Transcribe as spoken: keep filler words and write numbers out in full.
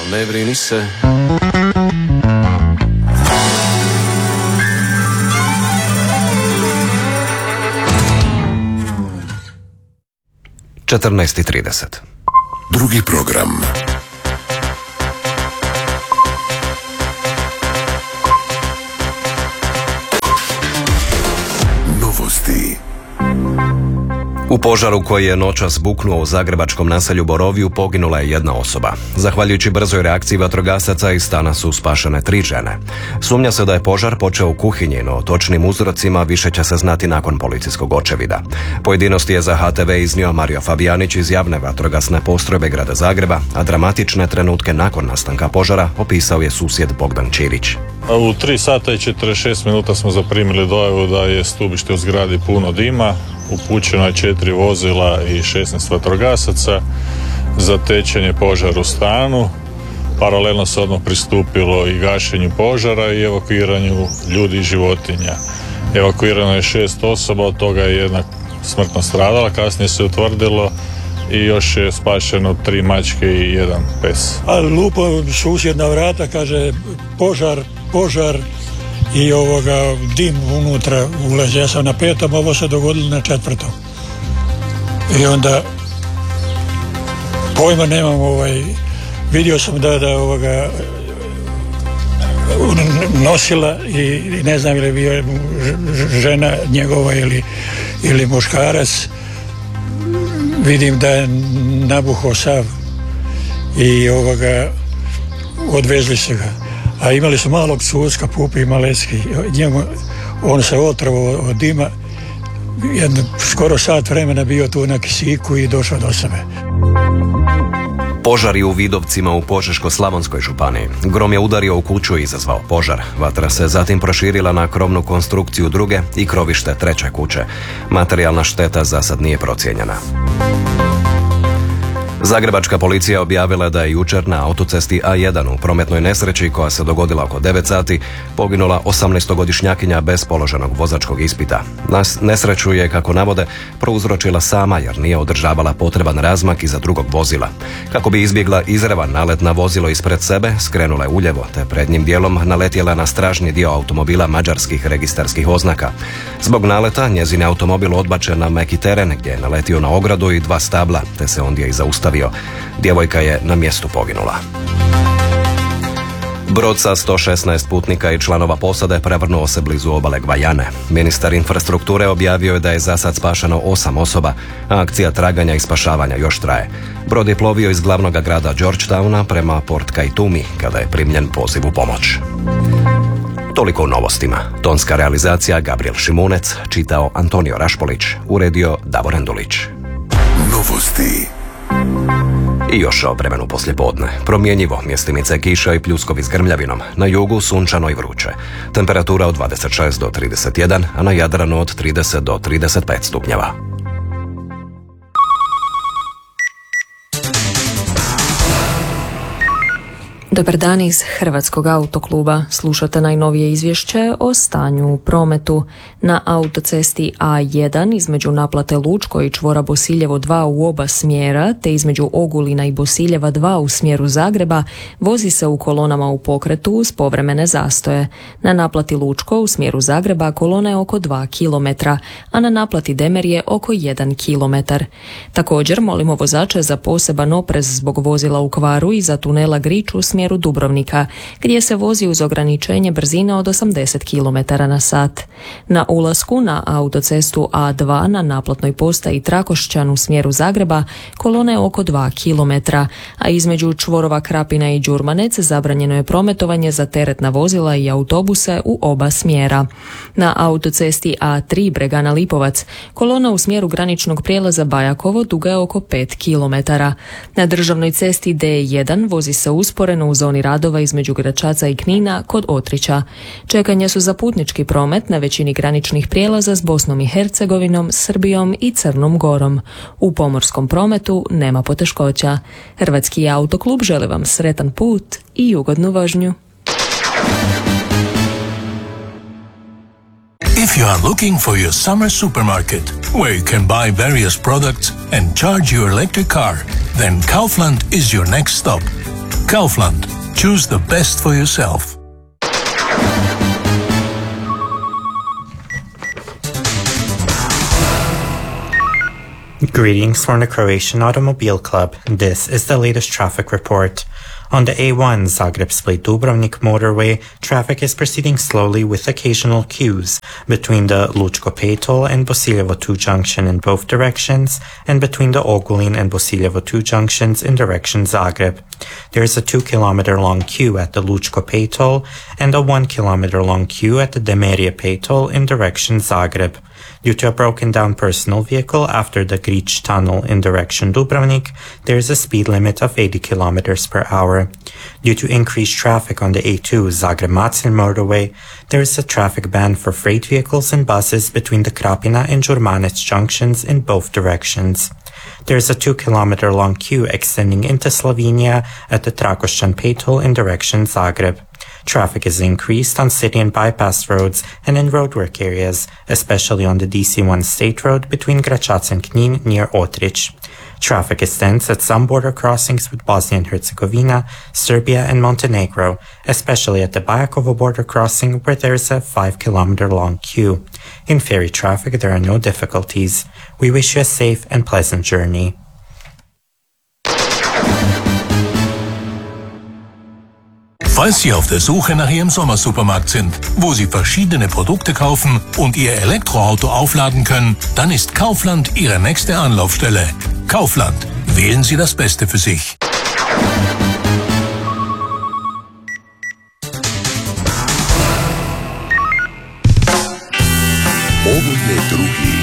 ne brini se. četrnaest i trideset. Drugi program. Novosti. U požaru koji je noćas buknuo u zagrebačkom naselju Boroviju poginula je jedna osoba. Zahvaljujući brzoj reakciji vatrogasaca iz stana su spašene tri žene. Sumnja se da je požar počeo u kuhinji, no o točnim uzrocima više će se znati nakon policijskog očevida. Pojedinosti je za H T V iznio Mario Fabijanić iz javne vatrogasne postrojbe grada Zagreba, a dramatične trenutke nakon nastanka požara opisao je susjed Bogdan Čirić. U tri sata i četrdeset šest minuta smo zaprimili dojavu da je stubište u zgradi puno dima. Upućeno je četiri vozila i šesnaest vatrogasaca. Zatečen je požar u stanu. Paralelno se odmah pristupilo i gašenju požara i evakuiranju ljudi i životinja. Evakuirano je šest osoba, od toga je jedna smrtno stradala, kasnije se utvrdilo, i još je spašeno tri mačke i jedan pes. A lupo susjedna vrata, kaže požar, požar i ovoga dim unutra ulazi. Ja sam na petom, ovo se dogodilo na četvrtom. I onda pojma nemam, ovaj, vidio sam da da ovoga nosila i, i ne znam ili bio žena njegova ili, ili muškarac. Vidim da je nabuhao sav i ovoga odvezli se ga. A imali su malog cucka, Pupi Malecki. Njemu, on se otrovao od dima. Jedno, skoro sat vremena bio tu na kisiku i došao do sebe. Požar je u Vidovcima u Požeško-slavonskoj županiji. Grom je udario u kuću i izazvao požar. Vatra se zatim proširila na krovnu konstrukciju druge i krovište treće kuće. Materijalna šteta za sad nije procijenjena. Zagrebačka policija objavila da je jučer na autocesti A jedan u prometnoj nesreći koja se dogodila oko devet sati poginula osamnaestogodišnjakinja bez položenog vozačkog ispita. Nesreću je, kako navode, prouzročila sama jer nije održavala potreban razmak iza drugog vozila. Kako bi izbjegla izravan nalet na vozilo ispred sebe, skrenula je uljevo te prednjim dijelom naletjela na stražnji dio automobila mađarskih registarskih oznaka. Zbog naleta njezin automobil odbačen na meki teren gdje je naletio na ogradu i dva stabla te se ondje i zaustavio. Djevojka je na mjestu poginula. Brod sa sto šesnaest putnika i članova posade prevrnuo se blizu obale Gvajane. Ministar infrastrukture objavio je da je za sad spašeno osam osoba, a akcija traganja i spašavanja još traje. Brod je plovio iz glavnog grada Georgetowna prema Port Kaitumi kada je primljen poziv u pomoć. Toliko u novostima. Tonska realizacija Gabriel Šimunec, čitao Antonio Rašpolić, uredio Davor Endulić. Novosti. I još o vremenu poslijepodne. Promjenjivo, mjestimice kiša i pljuskovi s grmljavinom. Na jugu sunčano i vruće. Temperatura od dvadeset šest do trideset jedan, a na Jadranu od trideset do trideset pet stupnjeva. Dobar dan iz Hrvatskog autokluba. Slušate najnovije izvješće o stanju u prometu. Na autocesti A jedan između naplate Lučko i čvora Bosiljevo dva u oba smjera, te između Ogulina i Bosiljeva dva u smjeru Zagreba, vozi se u kolonama u pokretu uz povremene zastoje. Na naplati Lučko u smjeru Zagreba kolona je oko dva kilometra, a na naplati Demerje oko jedan kilometar. Također molimo vozače za poseban oprez zbog vozila u kvaru iza tunela Grič u smjeru Dubrovnika, gdje se vozi uz ograničenje brzine od osamdeset kilometara na sat. Na ulasku na autocestu A dva na naplatnoj postaji Trakošćan u smjeru Zagreba kolona je oko dva kilometra, a između čvorova Krapina i Đurmanec zabranjeno je prometovanje za teretna vozila i autobuse u oba smjera. Na autocesti A tri Bregana Lipovac kolona u smjeru graničnog prijelaza Bajakovo duga je oko pet kilometara. Na državnoj cesti D jedan vozi se usporeno u zoni radova između Gračaca i Knina kod Otrića. Čekanja su za putnički promet na većini graničnih prijelaza s Bosnom i Hercegovinom, Srbijom i Crnom Gorom. U pomorskom prometu nema poteškoća. Hrvatski autoklub želi vam sretan put i ugodnu vožnju. If you are looking for your summer supermarket, where you can buy various products and charge your electric car, then Kaufland is your next stop. Kaufland. Choose the best for yourself. Greetings from the Croatian Automobile Club. This is the latest traffic report. On the A one Zagreb-Split-Dubrovnik motorway, traffic is proceeding slowly with occasional queues between the Lučko Pej and Bosiljevo two junction in both directions and between the Ogulin and Bosiljevo two junctions in direction Zagreb. There is a two kilometer long queue at the Lučko Pej and a one kilometer long queue at the Demerije Pej in direction Zagreb. Due to a broken down personal vehicle after the Grič tunnel in direction Dubrovnik, there is a speed limit of eighty kilometers per hour. Due to increased traffic on the A two Zagreb-Macelj motorway, there is a traffic ban for freight vehicles and buses between the Krapina and Žurmanec junctions in both directions. There is a two kilometer long queue extending into Slovenia at the Trakošćan Pej in direction Zagreb. Traffic is increased on city and bypass roads and in roadwork areas, especially on the D C one state road between Gračac and Knin near Otrić. Traffic is tense at some border crossings with Bosnia and Herzegovina, Serbia and Montenegro, especially at the Bajakovo border crossing where there is a five kilometer long queue. In ferry traffic there are no difficulties. We wish you a safe and pleasant journey. Falls Sie auf der Suche nach Ihrem Sommersupermarkt sind, wo Sie verschiedene Produkte kaufen und Ihr Elektroauto aufladen können, dann ist Kaufland Ihre nächste Anlaufstelle. Kaufland. Wählen Sie das Beste für sich.